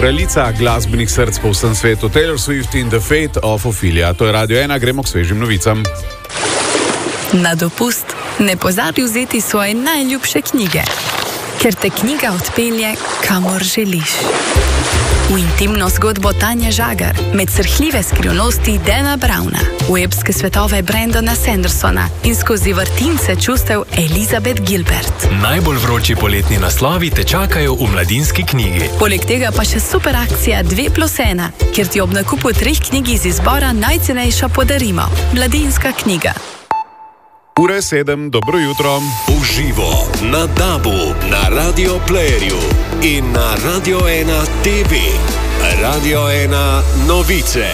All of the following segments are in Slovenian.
Kraljica glasbenih src po vsem svetu, Taylor Swift in The Fate of Ophelia. To je Radio 1, gremo k svežim novicam. Na dopust ne pozabi vzeti svoje najljubše knjige, ker te knjiga odpelje, kamor želiš. V intimno zgodbo Tanje Žagar, med srhljive skrivnosti Dana Browna, v epske svetove Brendana Sandersona in skozi vrtince čustev Elizabeth Gilbert. Najbolj vroči poletni naslovi te čakajo v Mladinski knjigi. Poleg tega pa še super akcija 2+1, kjer ti ob nakupu 3 knjig iz izbora najcenejša podarimo. Mladinska knjiga. Ura je 7, dobro jutro. Uživo na DAB-u, na Radio Playerju in na Radio 1 TV. Radio 1 novice.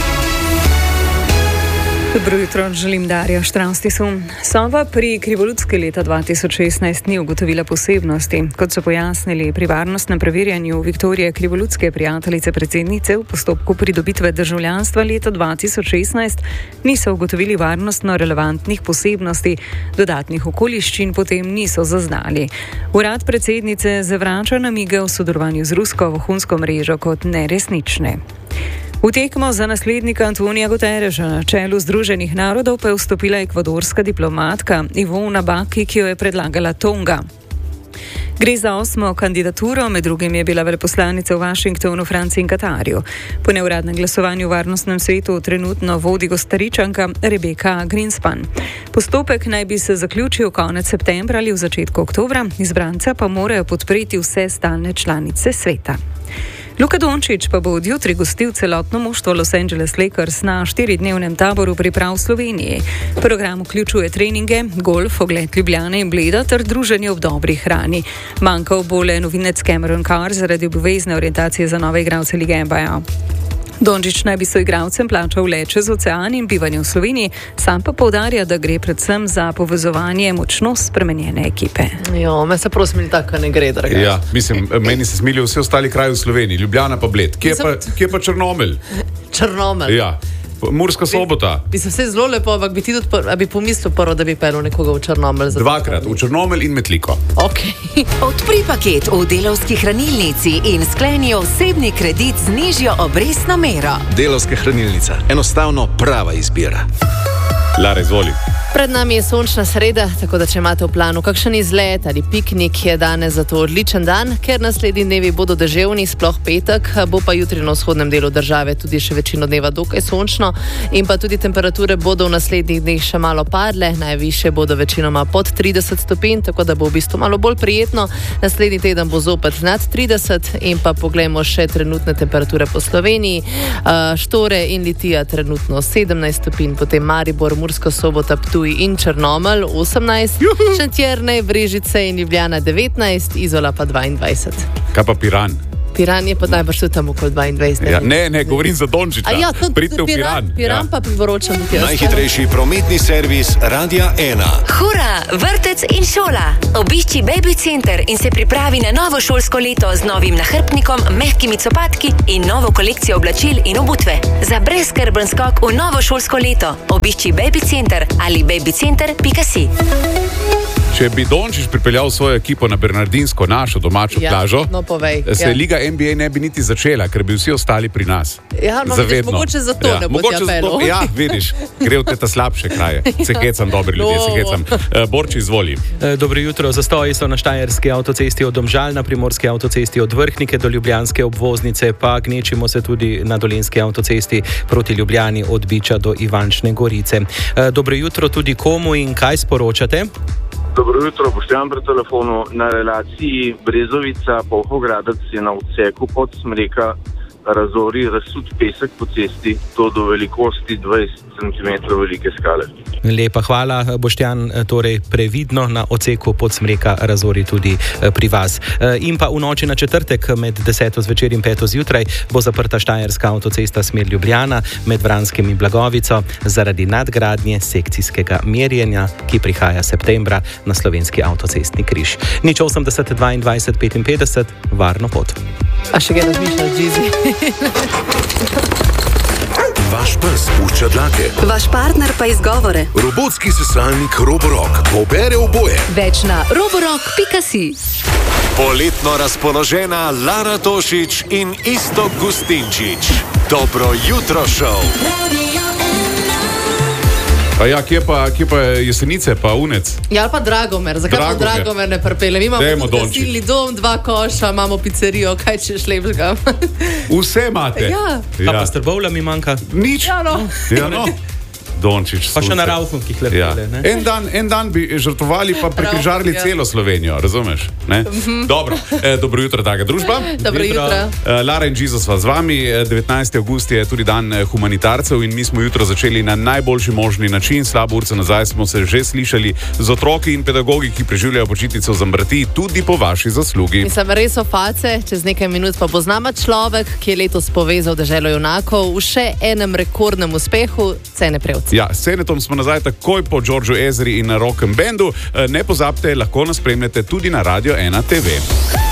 Dobro jutro, želim Darja Štravstisu. Sova pri Krivolutski leta 2016 ni ugotovila posebnosti. Kot so pojasnili pri varnostnem preverjanju Viktorije Krivolutske, prijateljice predsednice, v postopku pridobitve državljanstva leta 2016 niso ugotovili varnostno relevantnih posebnosti, dodatnih okoliščin potem niso zaznali. Urad predsednice zavrača namige o sodelovanju z rusko vohunsko mrežo kot neresnične. V tekmo za naslednika Antonija Guterreša na čelu Združenih narodov pa je vstopila ekvadorska diplomatka Ivona Baki, ki jo je predlagala Tonga. Gre za 8. kandidaturo, med drugim je bila veleposlanica v Washingtonu, Franciji in Katarju. Po neuradnem glasovanju v varnostnem svetu trenutno vodi Kostaričanka Rebeka Greenspan. Postopek naj bi se zaključil konec septembra ali v začetku oktobra, izbranca pa morajo podpreti vse stalne članice sveta. Luka Dončić pa bo od jutri gostil celotno moštvo Los Angeles Lakers na 4-dnevnem taboru priprav v Sloveniji. Program vključuje treninge, golf, ogled Ljubljane in Bleda ter druženje ob dobri hrani. Manjkal bo le novinec Cameron Carr zaradi obvezne orientacije za nove igralce lige NBA. Dončić naj bi soigralcem plačal let čez ocean in bivanje v Sloveniji, sam pa poudarja, da gre predvsem za povezovanje močno spremenjene ekipe. Jo, me se prosim, tako ne gre, draga. Ja, mislim, meni se smilijo vsi ostali kraji v Sloveniji, Ljubljana pa Bled. Kje pa Črnomelj? Črnomelj? Ja. Murska Sobota. Bi se vse zelo lepo, ampak bi ti tudi bi pomislil prvo, da bi pelil nekoga v Črnomelj. Dvakrat, v Črnomelj in Metliko. Okay. Odpri paket v Delavski hranilnici in skleni osebni kredit z nižjo obrestno mero. Delavska hranilnica. Enostavno prava izbira. Lara, izvoli. Pred nami je sončna sreda, tako da če imate v planu kakšen izlet ali piknik, je danes za to odličen dan, ker naslednji dnevi bodo deževni, sploh petek, bo pa jutri na vzhodnem delu države tudi še večino dneva dokaj sončno in pa tudi temperature bodo v naslednjih dneh še malo padle, najvišje bodo večinoma pod 30 stopinj, tako da bo v bistvu malo bolj prijetno. Naslednji teden bo zopet nad 30 in pa poglejmo še trenutne temperature po Sloveniji. Štore in Litija trenutno 17 stopinj, potem Maribor, Murska Sobota, Ptuj in Črnomelj 18, Šentjerne, Brežice in Ljubljana 19, Izola pa 22. Kaj pa Piran? Piran je pa najbrž tudi tam okoli 22. Ja, ne, govorim za Dončića. Ja, pridite v Piran. Piran pa priporočam. Najhitrejši prometni servis Radia 1. Hura, vrtec in šola. Obišči Baby Center in se pripravi na novo šolsko leto z novim nahrbtnikom, mehkimi copatki in novo kolekcijo oblačil in obutve. Za brezskrben skok v novo šolsko leto obišči Baby Center ali babycenter.si. Če bi Dončić pripeljal svojo ekipo na Bernardinsko, našo domačo plažo, se Liga NBA ne bi niti začela, ker bi vsi ostali pri nas. Ja, no, vidiš, mogoče zato ne bo ti apelo. Ja, vidiš, gre v te slabše kraje. Se hecam, dobri ljudje, se hecam. Borči, izvoli. Dobro jutro. Zastoji so na Štajerski avtocesti od Domžal, na Primorski avtocesti od Vrhnike do Ljubljanske obvoznice, pa gnečimo se tudi na Dolenjski avtocesti proti Ljubljani od Biča do Ivančne Gorice. Dobro jutro tudi komu in kaj sporočate? Dobro jutro, Boštjan pri telefonu. Na relaciji Brezovica-Polhogradec je na odseku Podsmreka razori razsut pesek po cesti, to do velikosti 20 cm velike skale. Lepa hvala, Boštjan, torej previdno na odseku Podsmreka razori tudi pri vas. In pa v noči na četrtek med 10. zvečer in 5. zjutraj bo zaprta Štajerska avtocesta smer Ljubljana med Vranskim in Blagovico zaradi nadgradnje sekcijskega merjenja, ki prihaja septembra na slovenski avtocestni križ. 080 22 55, varno pot. A še kaj razmišljaš, Džizi? Vaš pes pušča dlake. Vaš partner pa izgovore. Robotski sesalnik Roborock pobere oboje. Več na roborock.si. Poletno razpoložena Lara Tošić in Iztok Gustinčič. Dobro jutro, šov. Pa ja, kje pa Jesenice, pa Unec? Ja, pa Dragomer. Zakaj pa Dragomer ne pripelje? Mi imamo gasilni dom, 2 koša, imamo pizzerijo, kaj češ lepšega? Vse imate? Ja. A pa Strbovla mi manjka? Nič? Ja, no. Ja, no. Dončić, pa še na Raufnkih lepele. Ja. En dan bi žrtvovali, pa prekrižarili celo Slovenijo, razumeš? Dobro jutro, draga družba. Dobro jutro. Lara in Žizo sva z vami. 19. avgust je tudi dan humanitarcev in mi smo jutro začeli na najboljši možni način. Slabo urce nazaj smo se že slišali z otroki in pedagogi, ki preživljajo počitnico v Zambrti, tudi po vaši zaslugi. Mislim, res so face, čez nekaj minut pa bo z nama človek, ki je letos povezal deželo junakov v še enem rekordnem uspehu, Cene Prevc. Ja, s Cenetom smo nazaj takoj po Georgeu Ezri in na Rock'n'Bandu. Ne pozabite, lahko nas spremljate tudi na Radio 1 TV.